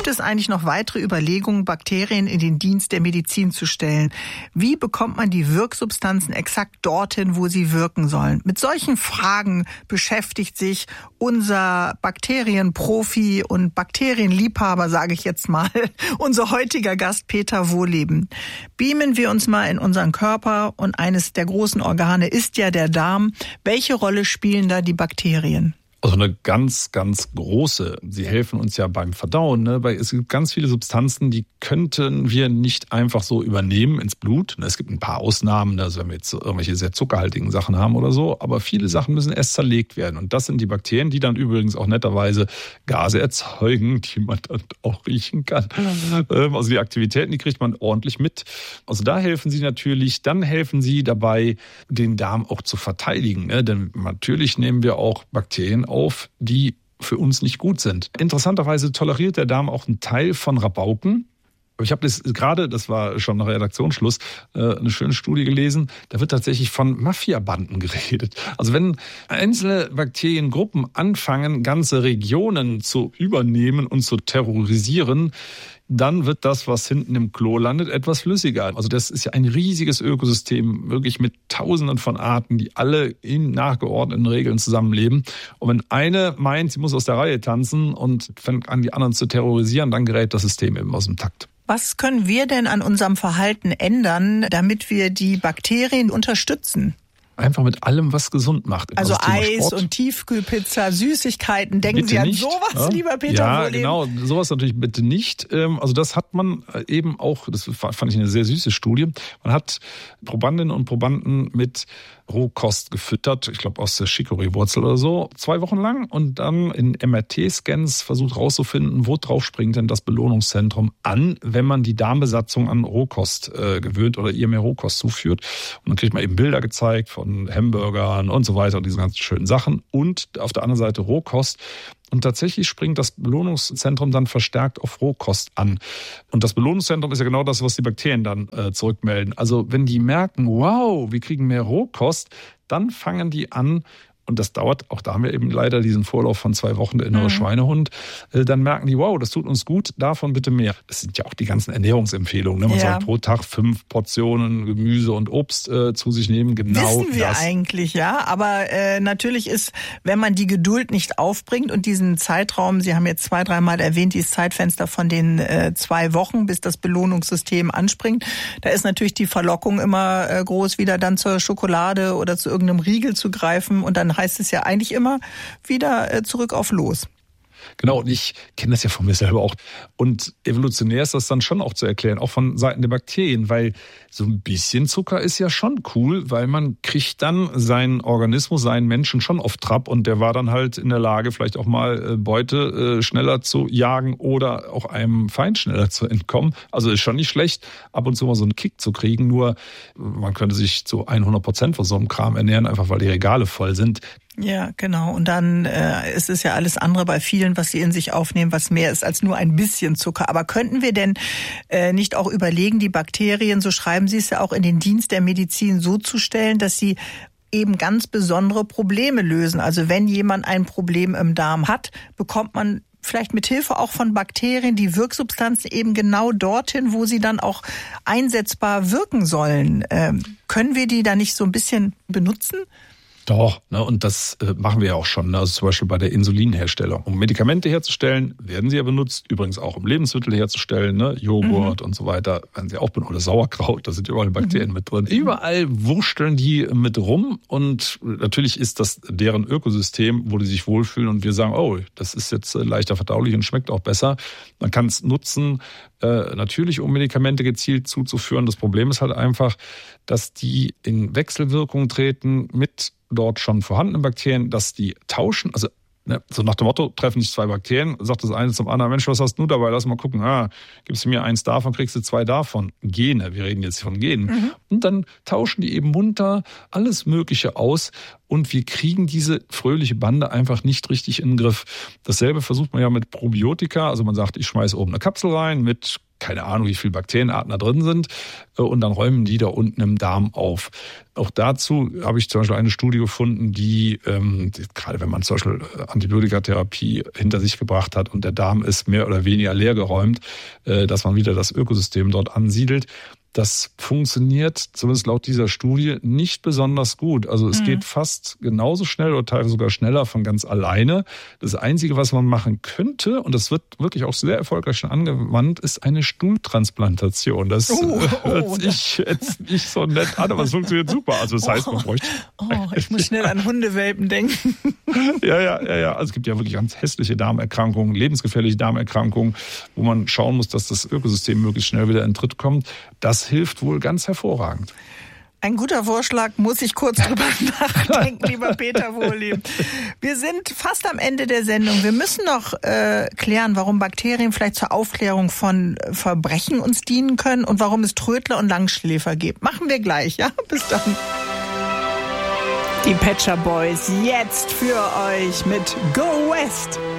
gibt es eigentlich noch weitere Überlegungen, Bakterien in den Dienst der Medizin zu stellen? Wie bekommt man die Wirksubstanzen exakt dorthin, wo sie wirken sollen? Mit solchen Fragen beschäftigt sich unser Bakterienprofi und Bakterienliebhaber, sage ich jetzt mal, unser heutiger Gast Peter Wohlleben. Beamen wir uns mal in unseren Körper und eines der großen Organe ist ja der Darm. Welche Rolle spielen da die Bakterien? Also eine ganz, ganz große. Sie helfen uns ja beim Verdauen, ne? Weil es gibt ganz viele Substanzen, die könnten wir nicht einfach so übernehmen ins Blut. Es gibt ein paar Ausnahmen, also wenn wir jetzt irgendwelche sehr zuckerhaltigen Sachen haben oder so, aber viele Sachen müssen erst zerlegt werden. Und das sind die Bakterien, die dann übrigens auch netterweise Gase erzeugen, die man dann auch riechen kann. Also die Aktivitäten, die kriegt man ordentlich mit. Also da helfen sie natürlich. Dann helfen sie dabei, den Darm auch zu verteidigen, ne? Denn natürlich nehmen wir auch Bakterien auf, die für uns nicht gut sind. Interessanterweise toleriert der Darm auch einen Teil von Rabauken. Ich habe das gerade, das war schon nach Redaktionsschluss, eine schöne Studie gelesen. Da wird tatsächlich von Mafiabanden geredet. Also wenn einzelne Bakteriengruppen anfangen, ganze Regionen zu übernehmen und zu terrorisieren, dann wird das, was hinten im Klo landet, etwas flüssiger. Also das ist ja ein riesiges Ökosystem, wirklich mit Tausenden von Arten, die alle in nachgeordneten Regeln zusammenleben. Und wenn eine meint, sie muss aus der Reihe tanzen und fängt an, die anderen zu terrorisieren, dann gerät das System eben aus dem Takt. Was können wir denn an unserem Verhalten ändern, damit wir die Bakterien unterstützen? Einfach mit allem, was gesund macht. Also Eis und Tiefkühlpizza, Süßigkeiten. Denken bitte Sie an nicht, sowas, ja? Lieber Peter Wohlleben? Ja, genau. Sowas natürlich bitte nicht. Also das hat man eben auch, das fand ich eine sehr süße Studie. Man hat Probandinnen und Probanden mit Rohkost gefüttert, ich glaube aus der Chicorée-Wurzel oder so, 2 Wochen lang und dann in MRT-Scans versucht rauszufinden, wo drauf springt denn das Belohnungszentrum an, wenn man die Darmbesatzung an Rohkost gewöhnt oder ihr mehr Rohkost zuführt. Und dann kriegt man eben Bilder gezeigt von Hamburgern und so weiter und diese ganzen schönen Sachen und auf der anderen Seite Rohkost. Und tatsächlich springt das Belohnungszentrum dann verstärkt auf Rohkost an. Und das Belohnungszentrum ist ja genau das, was die Bakterien dann zurückmelden. Also wenn die merken, wow, wir kriegen mehr Rohkost, dann fangen die an, und das dauert, auch da haben wir eben leider diesen Vorlauf von 2 Wochen, der innere Schweinehund, dann merken die, wow, das tut uns gut, davon bitte mehr. Das sind ja auch die ganzen Ernährungsempfehlungen. Ne? Man soll pro Tag 5 Portionen Gemüse und Obst zu sich nehmen. Genau wissen wir das eigentlich, ja. Aber natürlich ist, wenn man die Geduld nicht aufbringt und diesen Zeitraum, Sie haben jetzt 2-3 Mal erwähnt, dieses Zeitfenster von den 2 Wochen, bis das Belohnungssystem anspringt, da ist natürlich die Verlockung immer groß, wieder dann zur Schokolade oder zu irgendeinem Riegel zu greifen und dann heißt es ja eigentlich immer wieder zurück auf los. Genau, und ich kenne das ja von mir selber auch. Und evolutionär ist das dann schon auch zu erklären, auch von Seiten der Bakterien, weil so ein bisschen Zucker ist ja schon cool, weil man kriegt dann seinen Organismus, seinen Menschen schon auf Trab und der war dann halt in der Lage, vielleicht auch mal Beute schneller zu jagen oder auch einem Feind schneller zu entkommen. Also ist schon nicht schlecht, ab und zu mal so einen Kick zu kriegen, nur man könnte sich zu 100% von so einem Kram ernähren, einfach weil die Regale voll sind. Ja, genau. Und dann ist es ja alles andere bei vielen, was sie in sich aufnehmen, was mehr ist als nur ein bisschen Zucker. Aber könnten wir denn nicht auch überlegen, die Bakterien, so schreiben Sie es ja auch, in den Dienst der Medizin so zu stellen, dass sie eben ganz besondere Probleme lösen? Also wenn jemand ein Problem im Darm hat, bekommt man vielleicht mit Hilfe auch von Bakterien die Wirksubstanzen eben genau dorthin, wo sie dann auch einsetzbar wirken sollen. Können wir die da nicht so ein bisschen benutzen? Doch, ne, und das machen wir ja auch schon, ne, also zum Beispiel bei der Insulinherstellung. Um Medikamente herzustellen, werden sie ja benutzt, übrigens auch um Lebensmittel herzustellen, ne, Joghurt und so weiter, werden sie auch benutzt, oder Sauerkraut, da sind überall Bakterien mit drin. Überall wursteln die mit rum und natürlich ist das deren Ökosystem, wo die sich wohlfühlen und wir sagen, oh, das ist jetzt leichter verdaulich und schmeckt auch besser. Man kann es nutzen, natürlich um Medikamente gezielt zuzuführen. Das Problem ist halt einfach, dass die in Wechselwirkung treten mit dort schon vorhandenen Bakterien, dass die tauschen, also ne, so nach dem Motto, treffen sich 2 Bakterien, sagt das eine zum anderen, Mensch, was hast du dabei? Lass mal gucken, gibst du mir 1 davon, kriegst du 2 davon. Gene, wir reden jetzt von Genen. Und dann tauschen die eben munter alles Mögliche aus und wir kriegen diese fröhliche Bande einfach nicht richtig in den Griff. Dasselbe versucht man ja mit Probiotika, also man sagt, ich schmeiße oben eine Kapsel rein mit keine Ahnung, wie viele Bakterienarten da drin sind, und dann räumen die da unten im Darm auf. Auch dazu habe ich zum Beispiel eine Studie gefunden, die, gerade wenn man zum Beispiel Antibiotikatherapie hinter sich gebracht hat und der Darm ist mehr oder weniger leergeräumt, dass man wieder das Ökosystem dort ansiedelt. Das funktioniert, zumindest laut dieser Studie, nicht besonders gut. Also es geht fast genauso schnell oder teilweise sogar schneller von ganz alleine. Das Einzige, was man machen könnte, und das wird wirklich auch sehr erfolgreich schon angewandt, ist eine Stuhltransplantation. Das hört sich jetzt nicht so nett an, aber es funktioniert super. Also das heißt, man bräuchte... ich muss schnell an Hundewelpen denken. Ja. Also es gibt ja wirklich ganz hässliche Darmerkrankungen, lebensgefährliche Darmerkrankungen, wo man schauen muss, dass das Ökosystem möglichst schnell wieder in Tritt kommt. Das hilft wohl ganz hervorragend. Ein guter Vorschlag, muss ich kurz drüber nachdenken, lieber Peter Wohlleben. Wir sind fast am Ende der Sendung. Wir müssen noch klären, warum Bakterien vielleicht zur Aufklärung von Verbrechen uns dienen können und warum es Trödler und Langschläfer gibt. Machen wir gleich, ja? Bis dann. Die Pet Shop Boys jetzt für euch mit Go West.